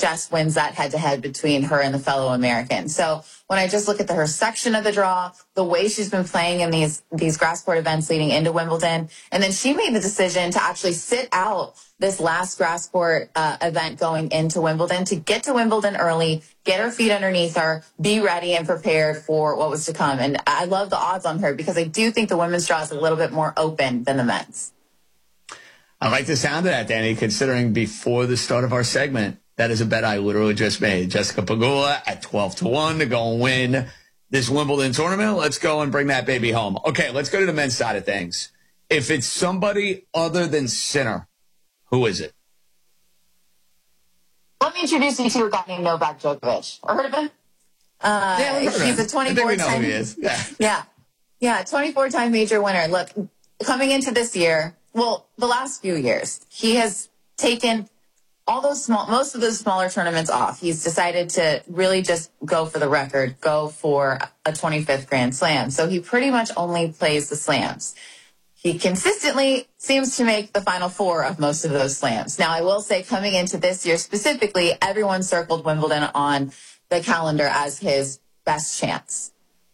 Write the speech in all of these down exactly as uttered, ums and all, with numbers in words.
just wins that head-to-head between her and the fellow American. So when I just look at the, her section of the draw, the way she's been playing in these these grass court events leading into Wimbledon, and then she made the decision to actually sit out this last grass court uh, event going into Wimbledon to get to Wimbledon early, get her feet underneath her, be ready and prepared for what was to come. And I love the odds on her because I do think the women's draw is a little bit more open than the men's. I like the sound of that, Danny, considering before the start of our segment, that is a bet I literally just made. Jessica Pegula at twelve to one to go and win this Wimbledon tournament. Let's go and bring that baby home. Okay, let's go to the men's side of things. If it's somebody other than Sinner, who is it? Let me introduce you to a guy named Novak Djokovic. Heard of him? Uh, yeah, he's he's a twenty-four time. He is. Yeah. yeah, yeah, twenty-four time major winner. Look, coming into this year, well, the last few years, he has taken all those small, most of those smaller tournaments off. He's decided to really just go for the record, go for a twenty-fifth Grand Slam. So he pretty much only plays the slams. He consistently seems to make the final four of most of those slams. Now, I will say coming into this year specifically, everyone circled Wimbledon on the calendar as his best chance.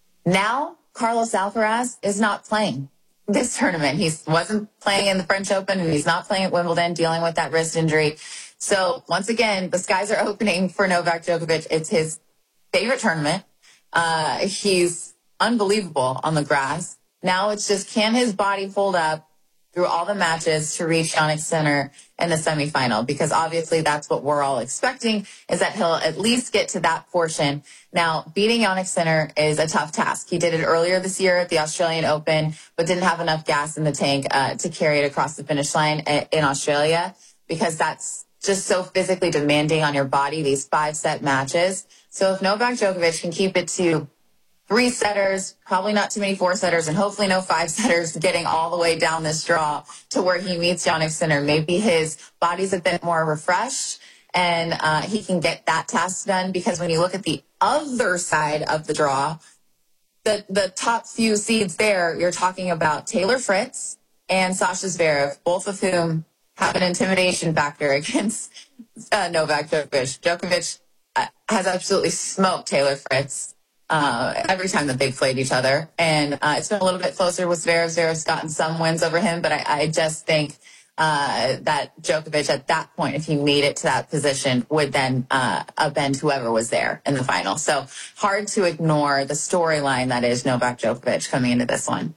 Now, Carlos Alcaraz is not playing this tournament. He wasn't playing in the French Open, and he's not playing at Wimbledon, dealing with that wrist injury. So, once again, the skies are opening for Novak Djokovic. It's his favorite tournament. Uh, he's unbelievable on the grass. Now it's just, can his body hold up through all the matches to reach Jannik Sinner in the semifinal? Because obviously that's what we're all expecting, is that he'll at least get to that portion. Now, beating Jannik Sinner is a tough task. He did it earlier this year at the Australian Open, but didn't have enough gas in the tank uh, to carry it across the finish line in Australia, because that's just so physically demanding on your body, these five-set matches. So if Novak Djokovic can keep it to three setters, probably not too many four setters, and hopefully no five setters, getting all the way down this draw to where he meets Jannik Sinner. Maybe his body's a bit more refreshed and uh, he can get that task done, because when you look at the other side of the draw, the, the top few seeds there, you're talking about Taylor Fritz and Sasha Zverev, both of whom have an intimidation factor against uh, Novak Djokovic. Djokovic uh, has absolutely smoked Taylor Fritz Uh, every time that they've played each other. And uh, it's been a little bit closer with Zverev. Zverev's gotten some wins over him, but I, I just think uh, that Djokovic at that point, if he made it to that position, would then uh, upend whoever was there in the final. So hard to ignore the storyline that is Novak Djokovic coming into this one.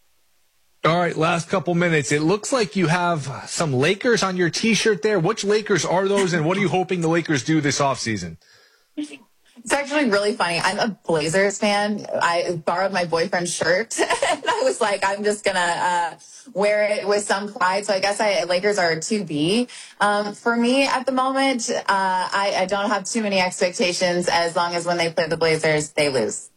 All right, last couple minutes. It looks like you have some Lakers on your T-shirt there. Which Lakers are those, and what are you hoping the Lakers do this offseason? It's actually really funny. I'm a Blazers fan. I borrowed my boyfriend's shirt, and I was like, I'm just going to uh, wear it with some pride. So I guess I, Lakers are a two B. Um, for me at the moment, uh, I, I don't have too many expectations, as long as when they play the Blazers, they lose.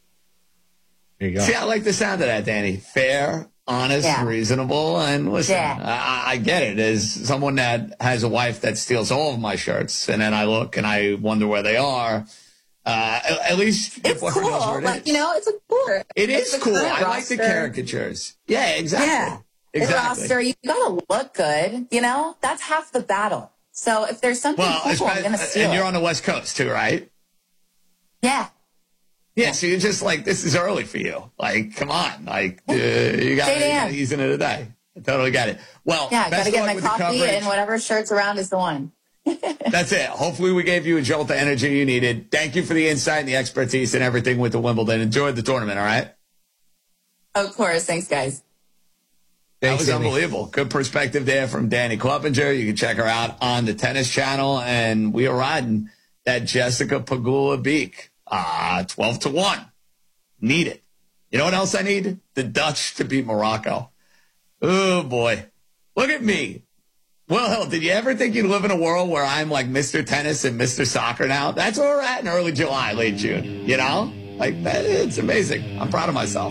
There you go. See, I like the sound of that, Danny. Fair, honest, yeah. reasonable, and listen, yeah. I, I get it. As someone that has a wife that steals all of my shirts, and then I look and I wonder where they are. Uh, at, at least it's cool. Like, you know, it's a cool. It is it's cool. I roster. Like the caricatures. Yeah, exactly. Yeah. Exactly. The roster, you gotta look good. You know, that's half the battle. So if there's something well, cool, I'm gonna steal and you're it. on the West Coast too, right? Yeah. Yeah. So you're just like, this is early for you. Like, come on. Like, uh, you got to ease into the day. I totally got it. Well, yeah, best gotta get of luck my with coffee, and whatever shirt's around is the one. That's it. Hopefully we gave you a jolt of energy you needed. Thank you for the insight and the expertise and everything with the Wimbledon. Enjoy the tournament, all right? Of course. Thanks, guys. That Thanks, was Danny. unbelievable. Good perspective there from Danny Clevenger. You can check her out on the Tennis Channel. And we are riding that Jessica Pegula beak. Ah, twelve to one. Need it. You know what else I need? The Dutch to beat Morocco. Oh, boy. Look at me. Well, did you ever think you'd live in a world where I'm like Mister Tennis and Mister Soccer now? That's where we're at in early July, late June. You know? Like, that, it's amazing. I'm proud of myself.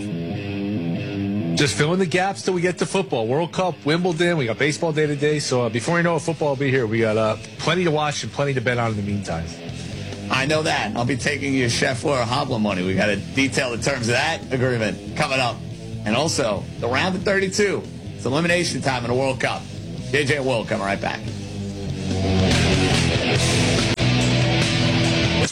Just filling the gaps till we get to football. World Cup, Wimbledon, we got baseball day today. So uh, before you know it, football will be here. We got uh, plenty to watch and plenty to bet on in the meantime. I know that. I'll be taking your Scheffler or Hovland money. We got to detail the terms of that agreement coming up. And also, the round of thirty-two. It's elimination time in the World Cup. J J and Will coming right back.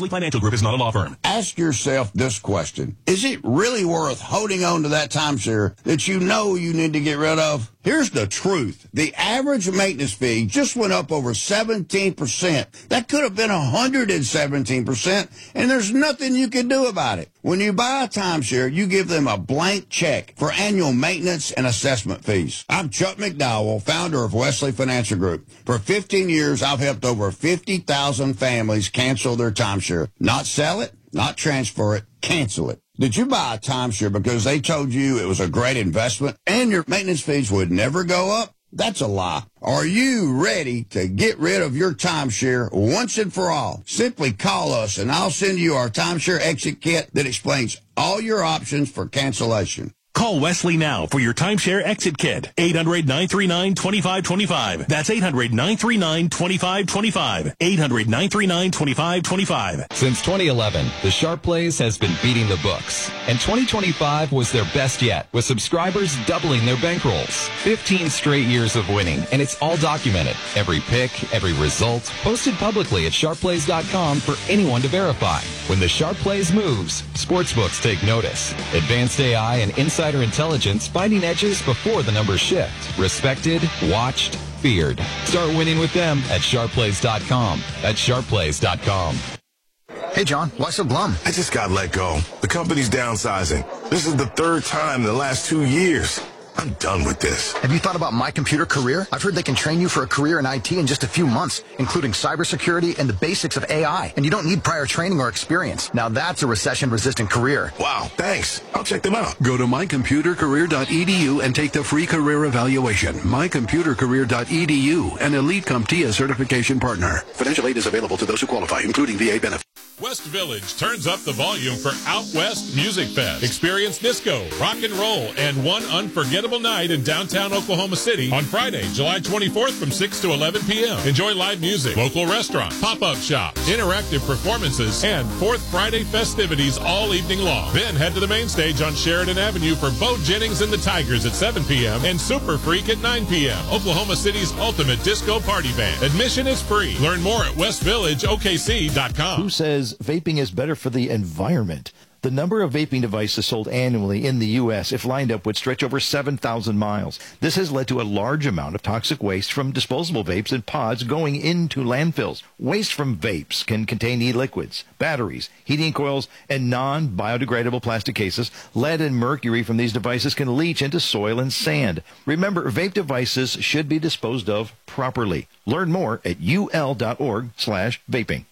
Wesley Financial Group is not a law firm. Ask yourself this question. Is it really worth holding on to that timeshare that you know you need to get rid of? Here's the truth. The average maintenance fee just went up over seventeen percent. That could have been one hundred seventeen percent, and there's nothing you can do about it. When you buy a timeshare, you give them a blank check for annual maintenance and assessment fees. I'm Chuck McDowell, founder of Wesley Financial Group. For fifteen years, I've helped over fifty thousand families cancel their timeshare. Not sell it, not transfer it, cancel it. Did you buy a timeshare because they told you it was a great investment and your maintenance fees would never go up? That's a lie. Are you ready to get rid of your timeshare once and for all? Simply call us and I'll send you our timeshare exit kit that explains all your options for cancellation. Call Wesley now for your timeshare exit kit. eight hundred, nine three nine, two five two five. That's eight hundred, nine three nine, two five two five. eight hundred, nine three nine, two five two five. Since twenty eleven, the Sharp Plays has been beating the books. And twenty twenty-five was their best yet, with subscribers doubling their bankrolls. fifteen straight years of winning, and it's all documented. Every pick, every result, posted publicly at sharp plays dot com for anyone to verify. When the Sharp Plays moves, sportsbooks take notice. Advanced A I and insider intelligence finding edges before the numbers shift. Respected, watched, feared. Start winning with them at sharp plays dot com. That's sharp plays dot com. Hey, John, why so glum? I just got let go. The company's downsizing. This is the third time in the last two years. I'm done with this. Have you thought about My Computer Career? I've heard they can train you for a career in I T in just a few months, including cybersecurity and the basics of A I. And you don't need prior training or experience. Now that's a recession-resistant career. Wow, thanks. I'll check them out. Go to my computer career dot e d u and take the free career evaluation. my computer career dot e d u, an Elite CompTIA certification partner. Financial aid is available to those who qualify, including V A benefits. West Village turns up the volume for Out West Music Fest. Experience disco, rock and roll, and one unforgettable night in downtown Oklahoma City on Friday, July twenty-fourth from six to eleven p.m. Enjoy live music, local restaurants, pop-up shops, interactive performances, and Fourth Friday festivities all evening long. Then head to the main stage on Sheridan Avenue for Bo Jennings and the Tigers at seven p.m. and Super Freak at nine p.m. Oklahoma City's ultimate disco party band. Admission is free. Learn more at west village o k c dot com. Who says vaping is better for the environment? The number of vaping devices sold annually in the U S, if lined up, would stretch over seven thousand miles. This has led to a large amount of toxic waste from disposable vapes and pods going into landfills. Waste from vapes can contain e-liquids, batteries, heating coils, and non-biodegradable plastic cases. Lead and mercury from these devices can leach into soil and sand. Remember, vape devices should be disposed of properly. Learn more at u l dot org slash vaping.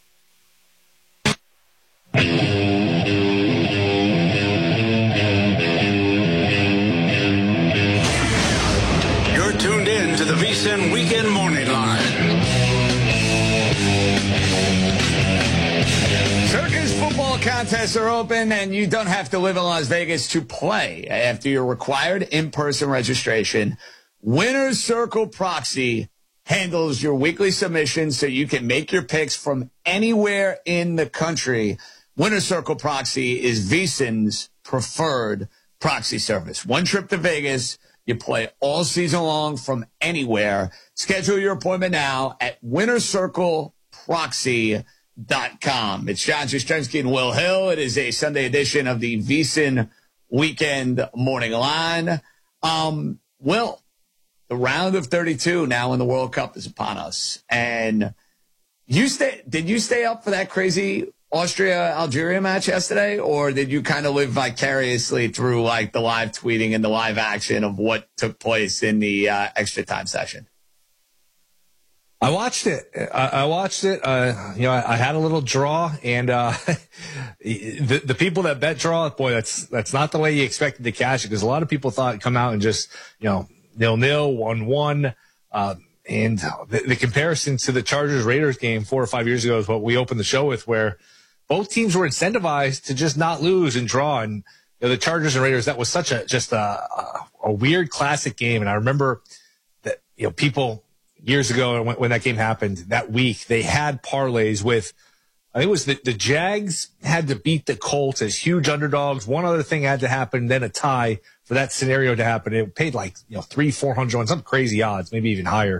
You're tuned in to the VSiN Weekend Morning Line. Circus football contests are open, and you don't have to live in Las Vegas to play. After your required in-person registration, Winner's Circle Proxy handles your weekly submissions so you can make your picks from anywhere in the country. Winner's Circle Proxy is VSiN's preferred proxy service. One trip to Vegas, you play all season long from anywhere. Schedule your appointment now at winner circle proxy dot com. It's John Jastrzemski and Will Hill. It is a Sunday edition of the VSiN Weekend Morning Line. Um, Will, the round of thirty-two now in the World Cup is upon us. And you stay, did you stay up for that crazy Austria-Algeria match yesterday, or did you kind of live vicariously through like the live tweeting and the live action of what took place in the uh, extra time session? I watched it. I, I watched it. Uh, you know, I, I had a little draw, and uh, the the people that bet draw, boy, that's that's not the way you expected to cash it, because a lot of people thought it'd come out and just, you know, nil nil, one one. Uh, and the, the comparison to the Chargers Raiders game four or five years ago is what we opened the show with, where both teams were incentivized to just not lose and draw. And you know, the Chargers and Raiders, that was such a just a, a, a weird classic game. And I remember that, you know, people years ago when, when that game happened that week, they had parlays with, I think it was the, the Jags had to beat the Colts as huge underdogs. One other thing had to happen, then a tie for that scenario to happen. It paid like, you know, three, four hundred on some crazy odds, maybe even higher.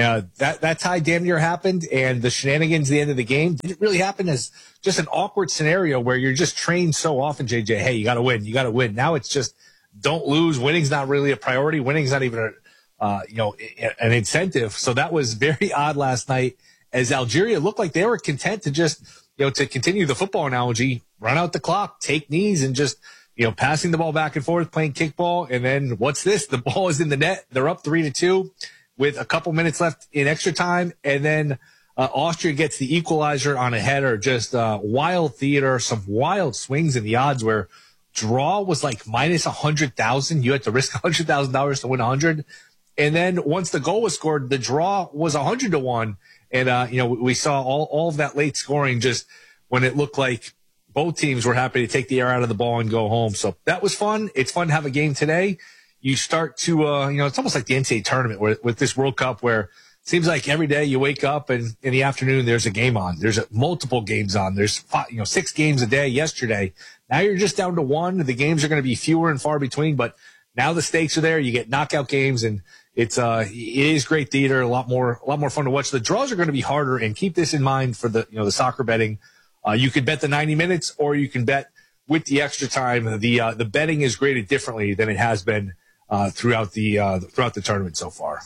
Uh, that, that tie damn near happened, and the shenanigans at the end of the game didn't really happen as just an awkward scenario where you're just trained so often, J J, hey, you got to win, you got to win. Now it's just don't lose. Winning's not really a priority. Winning's not even a, uh, you know, an incentive. So that was very odd last night as Algeria looked like they were content to just, you know, to continue the football analogy, run out the clock, take knees, and just, you know, passing the ball back and forth, playing kickball. And then what's this? The ball is in the net. They're up three to two. With a couple minutes left in extra time, and then uh, Austria gets the equalizer on a header. Just uh, wild theater, some wild swings in the odds where draw was like minus one hundred thousand. You had to risk one hundred thousand dollars to win one hundred. And then once the goal was scored, the draw was one hundred to one. And, uh, you know, we saw all, all of that late scoring just when it looked like both teams were happy to take the air out of the ball and go home. So that was fun. It's fun to have a game today. You start to, uh, you know, it's almost like the N C double A tournament where, with this World Cup where it seems like every day you wake up and in the afternoon there's a game on. There's a, multiple games on. There's, five, you know, six games a day yesterday. Now you're just down to one. The games are going to be fewer and far between, but now the stakes are there. You get knockout games, and it's, uh, it is great theater, a lot more, a lot more fun to watch. The draws are going to be harder, and keep this in mind for the, you know, the soccer betting. Uh, you could bet the ninety minutes, or you can bet with the extra time. The, uh, the betting is graded differently than it has been Uh, throughout the uh, throughout the tournament so far.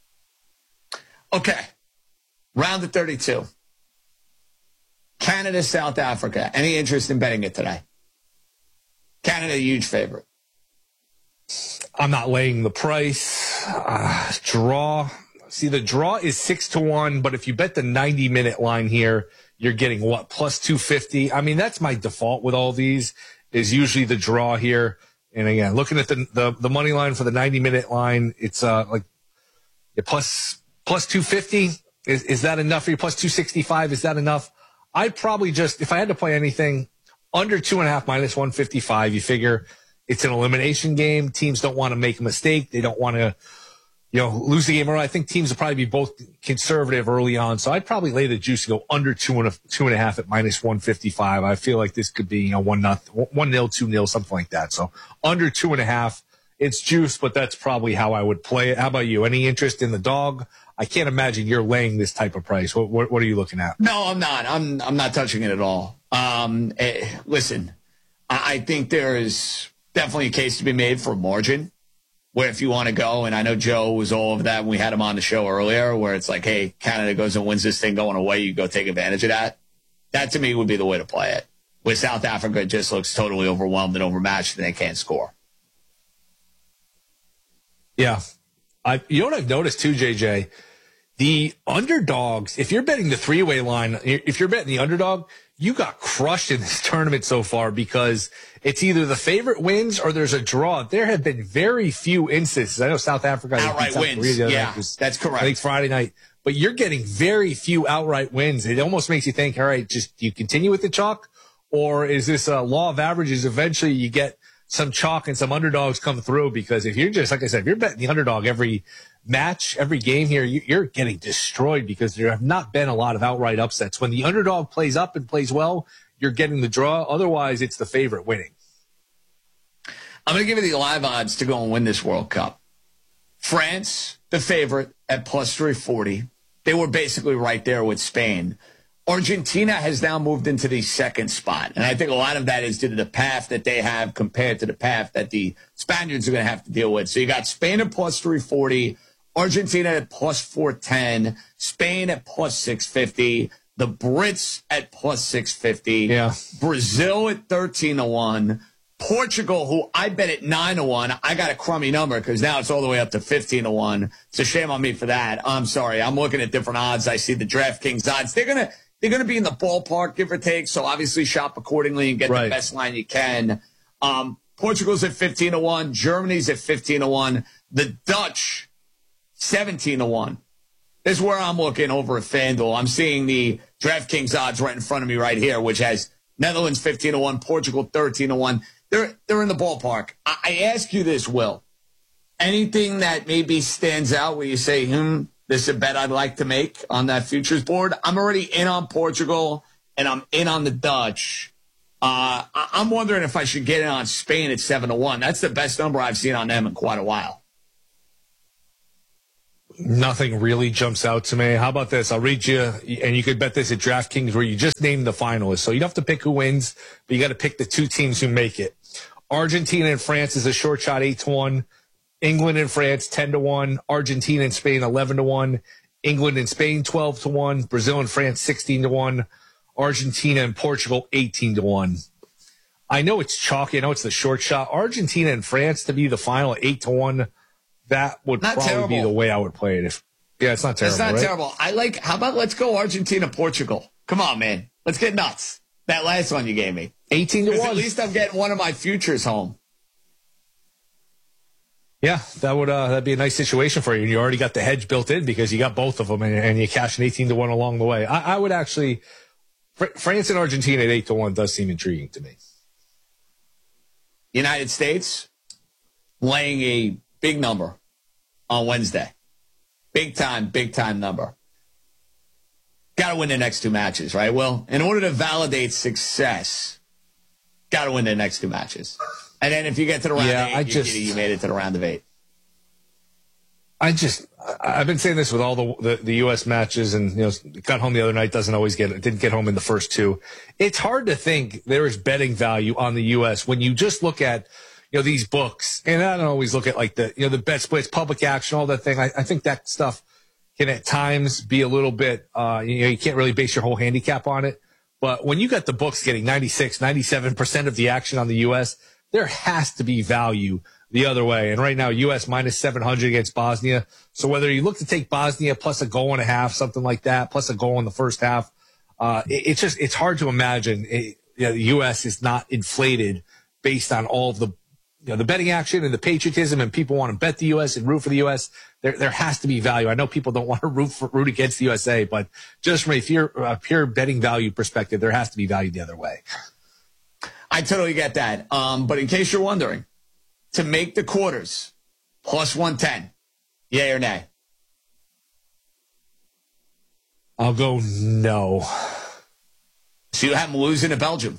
Okay, round of thirty-two. Canada, South Africa. Any interest in betting it today? Canada, huge favorite. I'm not laying the price. Uh, draw. See, the draw is six to one, but if you bet the ninety minute line here, you're getting what, plus two fifty. I mean, that's my default with all these. Is usually the draw here. And again, looking at the, the, the money line for the ninety minute line, it's, uh, like yeah, plus, plus two fifty. Is, is that enough for you? Plus two sixty-five. Is that enough? I'd probably just, if I had to play anything under two and a half minus one fifty-five, you figure it's an elimination game. Teams don't want to make a mistake. They don't want to, you know, lose the game early. I think teams will probably be both conservative early on. So I'd probably lay the juice to go under two and a, two and a half at minus one fifty-five. I feel like this could be, you know, one not one nil, two nil, something like that. So under two and a half, it's juice, but that's probably how I would play it. How about you? Any interest in the dog? I can't imagine you're laying this type of price. What, what, what are you looking at? No, I'm not. I'm, I'm not touching it at all. Um, eh, listen, I, I think there is definitely a case to be made for margin. Where if you want to go, and I know Joe was all over that when we had him on the show earlier, where it's like, hey, Canada goes and wins this thing going away, you go take advantage of that. That to me would be the way to play it. With South Africa, it just looks totally overwhelmed and overmatched, and they can't score. Yeah. I, you know what I've noticed too, J J? The underdogs, if you're betting the three-way line, if you're betting the underdog, you got crushed in this tournament so far because it's either the favorite wins or there's a draw. There have been very few instances. I know South Africa outright wins. Yeah, that's correct. I think Friday night. But you're getting very few outright wins. It almost makes you think, all right, just do you continue with the chalk? Or is this a law of averages? Eventually you get some chalk and some underdogs come through, because if you're just, like I said, if you're betting the underdog every match, every game here, you're getting destroyed because there have not been a lot of outright upsets. When the underdog plays up and plays well, you're getting the draw. Otherwise, it's the favorite winning. I'm going to give you the live odds to go and win this World Cup. France, the favorite, at plus three forty. They were basically right there with Spain. Argentina has now moved into the second spot. And I think a lot of that is due to the path that they have compared to the path that the Spaniards are going to have to deal with. So you got Spain at plus three forty, Argentina at plus four ten, Spain at plus six fifty, the Brits at plus six fifty, yeah. Brazil at thirteen to one, Portugal, who I bet at nine to one. I got a crummy number because now it's all the way up to fifteen to one. It's a shame on me for that. I'm sorry. I'm looking at different odds. I see the DraftKings odds. They're going to they're gonna be in the ballpark, give or take. So obviously shop accordingly and get right. the best line you can. Um, Portugal's at fifteen to one. Germany's at fifteen to one. The Dutch, seventeen to one. This is where I'm looking over at FanDuel. I'm seeing the DraftKings odds right in front of me right here, which has Netherlands fifteen to one, Portugal thirteen to one. They're, they're in the ballpark. I, I ask you this, Will. Anything that maybe stands out where you say, hmm, this is a bet I'd like to make on that futures board? I'm already in on Portugal, and I'm in on the Dutch. Uh, I, I'm wondering if I should get in on Spain at seven to one. That's the best number I've seen on them in quite a while. Nothing really jumps out to me. How about this? I'll read you, and you could bet this at DraftKings where you just name the finalists. So you don't have to pick who wins, but you got to pick the two teams who make it. Argentina and France is a short shot, eight to one. England and France, ten to one. Argentina and Spain, eleven to one. England and Spain, twelve to one. Brazil and France, sixteen to one. Argentina and Portugal, eighteen to one. I know it's chalky. I know it's the short shot. Argentina and France to be the final, eight to one. That would Not probably terrible. be the way I would play it. If yeah, it's not terrible. It's not right? terrible. I like. How about let's go Argentina, Portugal? Come on, man. Let's get nuts. That last one you gave me, eighteen to one. At least I'm getting one of my futures home. Yeah, that would uh, that'd be a nice situation for you. And you already got the hedge built in because you got both of them, and, and you cash an eighteen to one along the way. I, I would actually, fr- France and Argentina at eight to one does seem intriguing to me. United States laying a big number on Wednesday. Big time, big time number. Got to win the next two matches, right? Well, in order to validate success, got to win the next two matches. And then if you get to the round Yeah, of eight, I you, just- you made it to the round of eight. I just, I- I've been saying this with all the, the the U S matches, and you know, got home the other night. Doesn't always get, didn't get home in the first two. It's hard to think there is betting value on the U S when you just look at, you know, these books. And I don't always look at like the, you know, the bet splits, public action, all that thing. I, I think that stuff can at times be a little bit, uh, you know, you can't really base your whole handicap on it. But when you got the books getting ninety-six, ninety-seven percent of the action on the U S, there has to be value the other way. And right now, U S minus seven hundred against Bosnia. So whether you look to take Bosnia plus a goal and a half, something like that, plus a goal in the first half, uh, it, it's just, it's hard to imagine it, you know, the U S is not inflated based on all of the, you know, the betting action and the patriotism, and people want to bet the U S and root for the U S. There, there has to be value. I know people don't want to root for, root against the U S A, but just from a pure, uh, pure betting value perspective, there has to be value the other way. I totally get that. Um, but in case you're wondering, to make the quarters, plus one ten, yay or nay? I'll go no. So you have them losing to Belgium.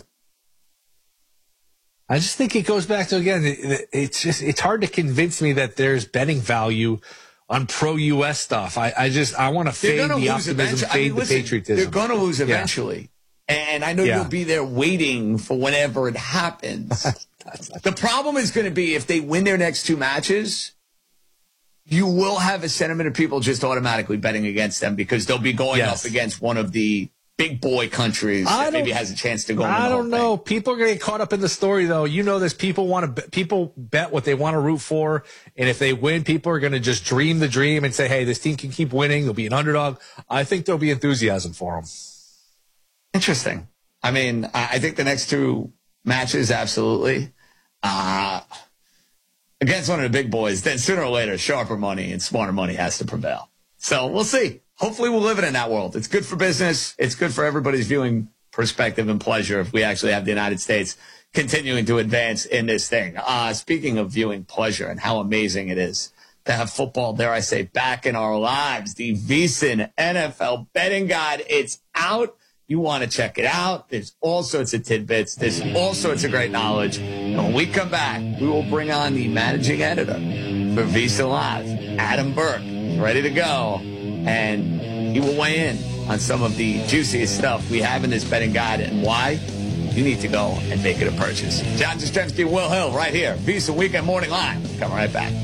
I just think it goes back to, again, it, it's just, it's hard to convince me that there's betting value on pro-U S stuff. I, I just, I want to fade They're the gonna lose optimism, eventually. fade I mean, listen, the patriotism. They're going to lose Yeah. eventually. And I know Yeah. you'll be there waiting for whenever it happens. The problem is going to be if they win their next two matches, you will have a sentiment of people just automatically betting against them because they'll be going Yes. up against one of the big boy countries I that maybe don't- has a chance to go. I in the don't whole know. thing. People are going to get caught up in the story, though. You know this. People want to. People bet what they want to root for, and if they win, people are going to just dream the dream and say, "Hey, this team can keep winning. They'll be an underdog." I think there'll be enthusiasm for them. Interesting. I mean, I I think the next two matches, absolutely. Uh, against one of the big boys, then sooner or later, sharper money and smarter money has to prevail. So we'll see. Hopefully we'll live in that world. It's good for business. It's good for everybody's viewing perspective and pleasure if we actually have the United States continuing to advance in this thing. Uh, speaking of viewing pleasure and how amazing it is to have football, dare I say, back in our lives, the VSiN N F L betting guide, it's out. You want to check it out. There's all sorts of tidbits. There's all sorts of great knowledge. And when we come back, we will bring on the managing editor for VSiN Live, Adam Burke, ready to go. And he will weigh in on some of the juiciest stuff we have in this betting guide and why you need to go and make it a purchase. John Jastrzemski, Will Hill, right here. VSiN Weekend Morning Live. Coming right back.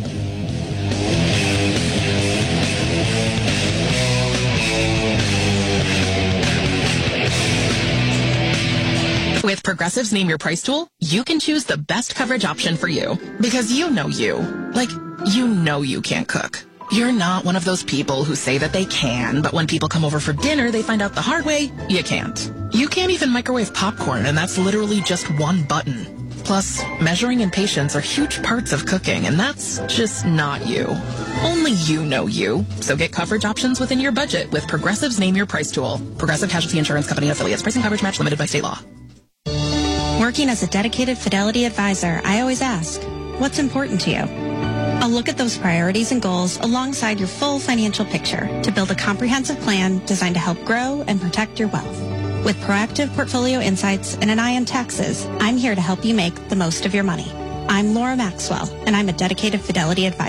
With Progressive's Name Your Price tool, you can choose the best coverage option for you. Because you know you. Like, you know you can't cook. You're not one of those people who say that they can, but when people come over for dinner, they find out the hard way, you can't. You can't even microwave popcorn, and that's literally just one button. Plus, measuring and patience are huge parts of cooking, and that's just not you. Only you know you. So get coverage options within your budget with Progressive's Name Your Price tool. Progressive Casualty Insurance Company and affiliates. Pricing coverage match limited by state law. Working as a dedicated Fidelity advisor, I always ask, what's important to you? I'll look at those priorities and goals alongside your full financial picture to build a comprehensive plan designed to help grow and protect your wealth. With proactive portfolio insights and an eye on taxes, I'm here to help you make the most of your money. I'm Laura Maxwell, and I'm a dedicated Fidelity advisor.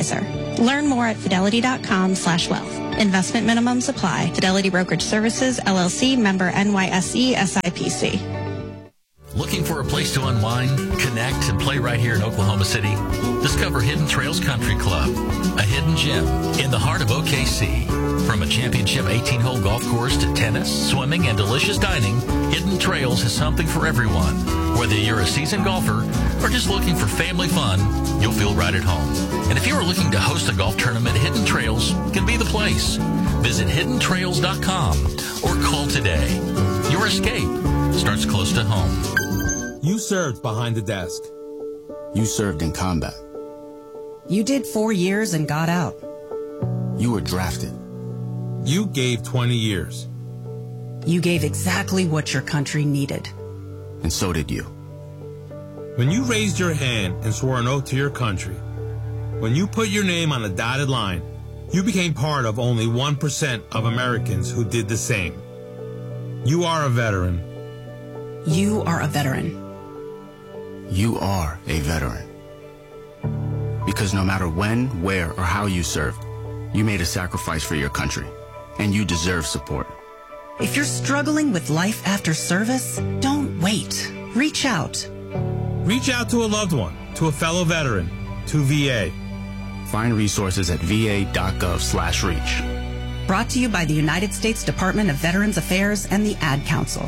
Learn more at fidelity.com slash wealth. Investment minimums apply. Fidelity Brokerage Services, L L C, member N Y S E, S I P C. Looking for a place to unwind, connect, and play right here in Oklahoma City? Discover Hidden Trails Country Club, a hidden gem in the heart of O K C. From a championship eighteen-hole golf course to tennis, swimming, and delicious dining, Hidden Trails has something for everyone. Whether you're a seasoned golfer or just looking for family fun, you'll feel right at home. And if you are looking to host a golf tournament, Hidden Trails can be the place. Visit hidden trails dot com or call today. Your escape starts close to home. You served behind the desk. You served in combat. You did four years and got out. You were drafted. You gave twenty years. You gave exactly what your country needed. And so did you. When you raised your hand and swore an oath to your country, when you put your name on a dotted line, you became part of only one percent of Americans who did the same. You are a veteran. You are a veteran. You are a veteran. Because no matter when, where, or how you served, you made a sacrifice for your country, and you deserve support. If you're struggling with life after service, don't wait. Reach out. Reach out to a loved one, to a fellow veteran, to V A. Find resources at va.gov slash reach. Brought to you by the United States Department of Veterans Affairs and the Ad Council.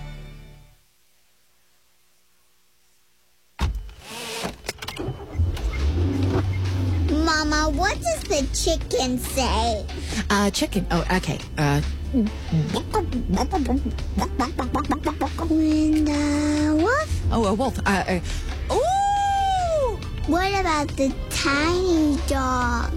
Mama, what does the chicken say? Uh, chicken. Oh, okay. Uh. When the wolf? Oh, a wolf. Uh. uh ooh! What about the tiny dog?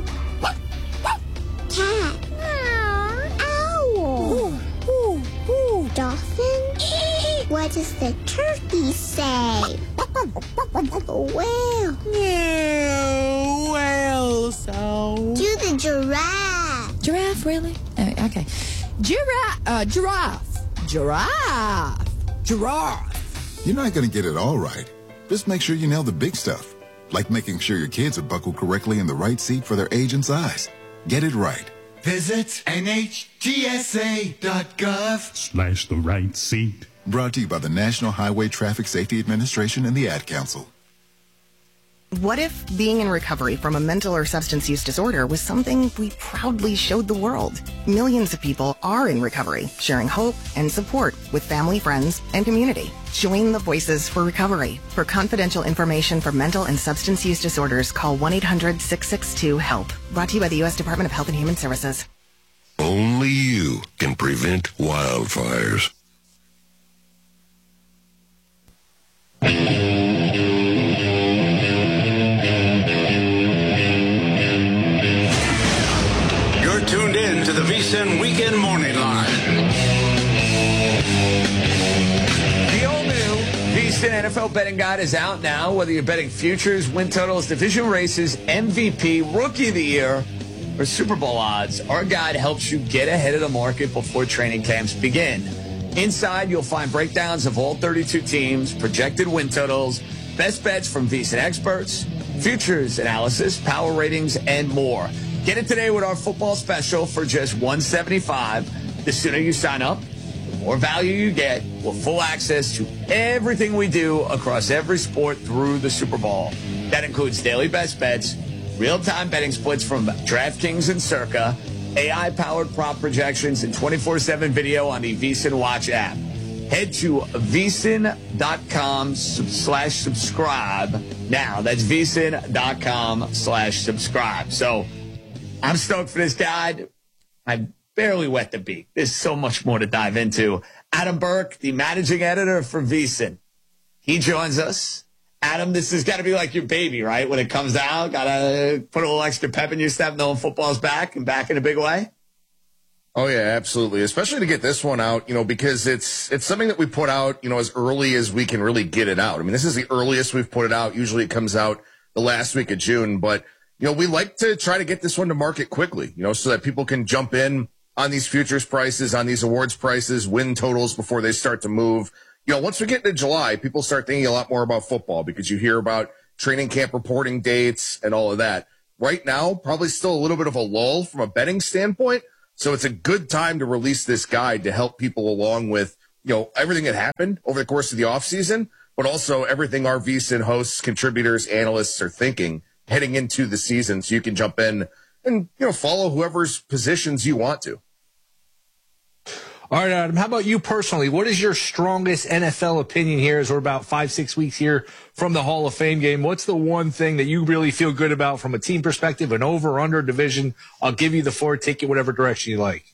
Cat? Owl? Ooh, ooh, ooh. Dolphin? What does the turkey say? Whale? Yeah, whale sound. Do the giraffe. Giraffe, really? Uh, okay. Giraffe. Uh, giraffe. Giraffe. Giraffe. You're not going to get it all right. Just make sure you nail the big stuff, like making sure your kids are buckled correctly in the right seat for their age and size. Get it right. Visit N H T S A dot gov Slash the right seat. Brought to you by the National Highway Traffic Safety Administration and the Ad Council. What if being in recovery from a mental or substance use disorder was something we proudly showed the world? Millions of people are in recovery, sharing hope and support with family, friends, and community. Join the Voices for Recovery. For confidential information for mental and substance use disorders, call one eight hundred six six two HELP. Brought to you by the U S Department of Health and Human Services. Only you can prevent wildfires. You're tuned in to the VSiN Weekend Morning Line. The all new VSiN N F L Betting Guide is out now. Whether you're betting futures, win totals, division races, M V P, Rookie of the Year, or Super Bowl odds, our guide helps you get ahead of the market before training camps begin. Inside, you'll find breakdowns of all thirty-two teams, projected win totals, best bets from VSiN experts, futures analysis, power ratings, and more. Get it today with our football special for just one hundred seventy-five dollars. The sooner you sign up, the more value you get with full access to everything we do across every sport through the Super Bowl. That includes daily best bets, real-time betting splits from DraftKings and Circa, A I-powered prop projections, and twenty-four seven video on the VSiN Watch app. Head to vsin.com slash subscribe now. That's vsin.com slash subscribe. So I'm stoked for this guide. I barely wet the beak. There's so much more to dive into. Adam Burke, the managing editor for VSiN. He joins us. Adam, this has got to be like your baby, right? When it comes out, got to put a little extra pep in your step knowing football's back and back in a big way. Oh, yeah, absolutely. Especially to get this one out, you know, because it's it's something that we put out, you know, as early as we can really get it out. I mean, this is the earliest we've put it out. Usually it comes out the last week of June. But, you know, we like to try to get this one to market quickly, you know, so that people can jump in on these futures prices, on these awards prices, win totals before they start to move. You know, once we get into July, people start thinking a lot more about football because you hear about training camp reporting dates and all of that. right now, probably still a little bit of a lull from a betting standpoint. So it's a good time to release this guide to help people along with, you know, everything that happened over the course of the offseason, but also everything our VSiN hosts, contributors, analysts are thinking heading into the season. So you can jump in and, you know, follow whoever's positions you want to. All right, Adam, how about you personally? What is your strongest N F L opinion here as we're about five, six weeks here from the Hall of Fame game? What's the one thing that you really feel good about from a team perspective, an over or under division? I'll give you the floor. Take it whatever direction you like.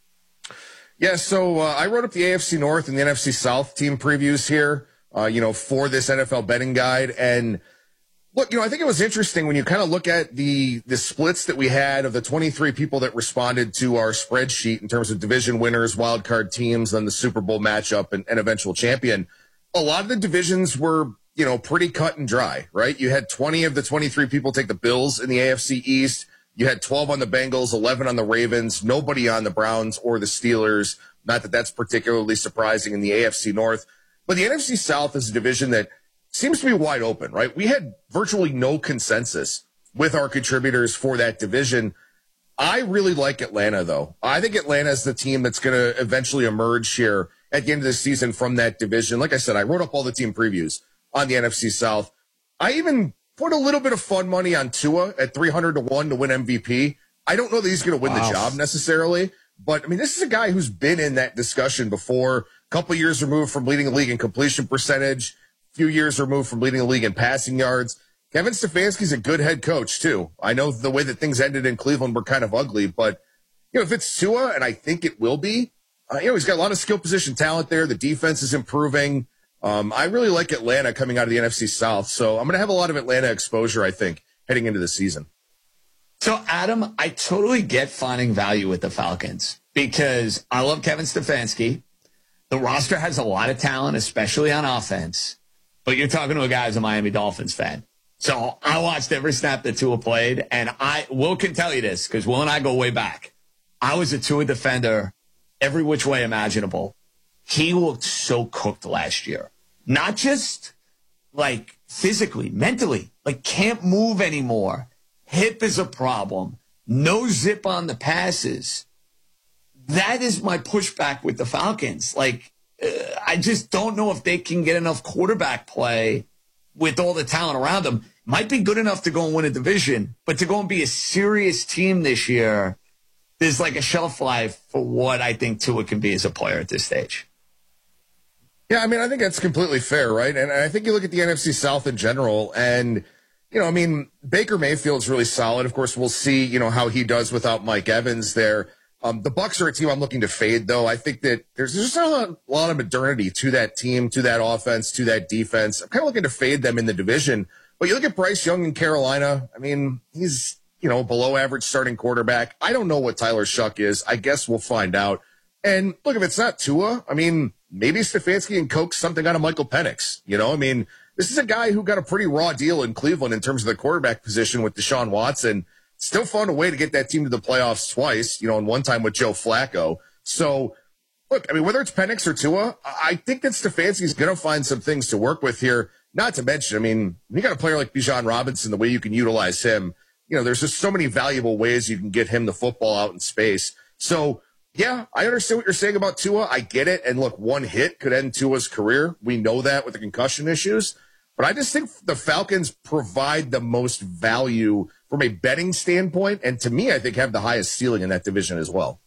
Yeah, so uh, I wrote up the A F C North and the N F C South team previews here, uh, you know, for this N F L betting guide. And look, you know, I think it was interesting when you kind of look at the the splits that we had of the twenty-three people that responded to our spreadsheet in terms of division winners, wild card teams, then the Super Bowl matchup and, and eventual champion. A lot of the divisions were, you know, pretty cut and dry, right? You had twenty of the twenty-three people take the Bills in the A F C East. You had twelve on the Bengals, eleven on the Ravens, nobody on the Browns or the Steelers. Not that that's particularly surprising in the A F C North. But the N F C South is a division that seems to be wide open, right? We had virtually no consensus with our contributors for that division. I really like Atlanta, though. I think Atlanta is the team that's going to eventually emerge here at the end of the season from that division. Like I said, I wrote up all the team previews on the N F C South. I even put a little bit of fun money on Tua at three hundred to one to win M V P. I don't know that he's going to win wow. the job necessarily, but I mean, this is a guy who's been in that discussion before, a couple of years removed from leading the league in completion percentage, a few years removed from leading the league in passing yards. Kevin Stefanski's a good head coach too. I know the way that things ended in Cleveland were kind of ugly, but you know, if it's Tua, and I think it will be, uh, you know, he's got a lot of skill position talent there. The defense is improving. Um, I really like Atlanta coming out of the N F C South, so I'm going to have a lot of Atlanta exposure, I think, heading into the season. So, Adam, I totally get finding value with the Falcons because I love Kevin Stefanski. The roster has a lot of talent, especially on offense, but you're talking to a guy who's a Miami Dolphins fan. So I watched every snap that Tua played, and I Will can tell you this because Will and I go way back. I was a Tua defender every which way imaginable. He looked so cooked last year. Not just like physically, mentally, like can't move anymore. Hip is a problem. No zip on the passes. That is my pushback with the Falcons. Like, uh, I just don't know if they can get enough quarterback play with all the talent around them. Might be good enough to go and win a division, but to go and be a serious team this year, there's like a shelf life for what I think Tua can be as a player at this stage. Yeah, I mean, I think that's completely fair, right? And I think you look at the N F C South in general, and, you know, I mean, Baker Mayfield's really solid. Of course, we'll see, you know, how he does without Mike Evans there. Um, the Bucs are a team I'm looking to fade, though. I think that there's just a lot, a lot of modernity to that team, to that offense, to that defense. I'm kind of looking to fade them in the division. But you look at Bryce Young in Carolina. I mean, he's, you know, below average starting quarterback. I don't know what Tyler Shuck is. I guess we'll find out. And look, if it's not Tua, I mean, maybe Stefanski and coax something out of Michael Penix. You know, I mean, this is a guy who got a pretty raw deal in Cleveland in terms of the quarterback position with Deshaun Watson. Still found a way to get that team to the playoffs twice, you know, and one time with Joe Flacco. So, look, I mean, whether it's Penix or Tua, I think that Stefanski's going to find some things to work with here. Not to mention, I mean, you got a player like Bijan Robinson, the way you can utilize him, you know, there's just so many valuable ways you can get him the football out in space. So, yeah, I understand what you're saying about Tua. I get it. And look, one hit could end Tua's career. We know that with the concussion issues. But I just think the Falcons provide the most value from a betting standpoint. And to me, I think have the highest ceiling in that division as well.